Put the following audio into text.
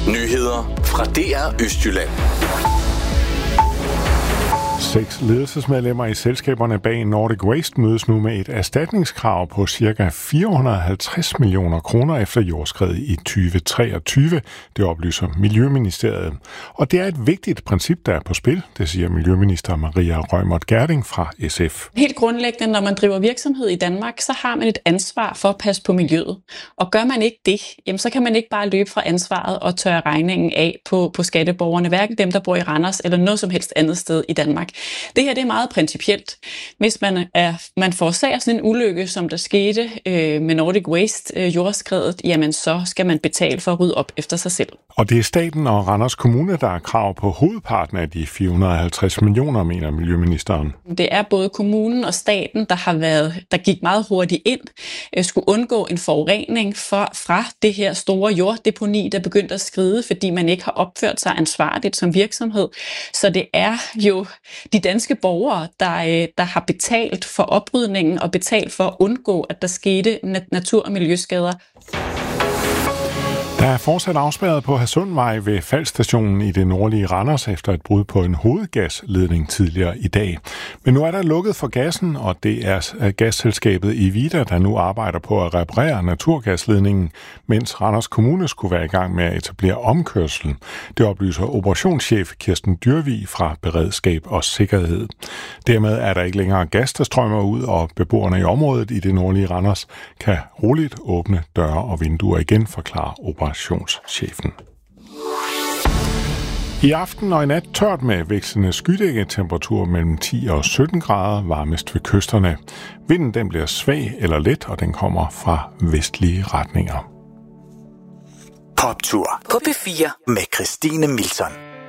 Nyheder fra DR Østjylland. 6 ledelsesmedlemmer i selskaberne bag Nordic Waste mødes nu med et erstatningskrav på ca. 450 millioner kroner efter jordskredet i 2023, det oplyser Miljøministeriet. Og det er et vigtigt princip, der er på spil, det siger Miljøminister Maria Reumert Gjerding fra SF. Helt grundlæggende, når man driver virksomhed i Danmark, så har man et ansvar for at passe på miljøet. Og gør man ikke det, jamen, så kan man ikke bare løbe fra ansvaret og tørre regningen af på skatteborgerne, hverken dem, der bor i Randers eller noget som helst andet sted i Danmark. Det her det er meget principielt. Hvis man forårsager sådan en ulykke, som der skete med Nordic Waste jordskredet, jamen så skal man betale for at rydde op efter sig selv. Og det er staten og Randers Kommune, der har krav på hovedparten af de 450 millioner, mener Miljøministeren. Det er både kommunen og staten, der gik meget hurtigt ind, skulle undgå en forurening fra det her store jorddeponi, der begyndte at skride, fordi man ikke har opført sig ansvarligt som virksomhed. Så det er jo de danske borgere, der har betalt for oprydningen og betalt for at undgå, at der skete natur- og miljøskader. Der er fortsat afspærret på Hadsundvej ved Falstationen i det nordlige Randers efter et brud på en hovedgasledning tidligere i dag. Men nu er der lukket for gassen, og det er gasselskabet Evida, der nu arbejder på at reparere naturgasledningen, mens Randers Kommune skulle være i gang med at etablere omkørsel. Det oplyser operationschef Kirsten Dyrvig fra Beredskab og Sikkerhed. Dermed er der ikke længere gas, der strømmer ud, og beboerne i området i det nordlige Randers kan roligt åbne døre og vinduer igen, forklarer operationschefen. I aften og i nat tørt med vekslende skydækketemperatur mellem 10 og 17 grader, varmest ved kysterne. Vinden den bliver svag eller let, og den kommer fra vestlige retninger. Poptur på P4 med Christine Milton.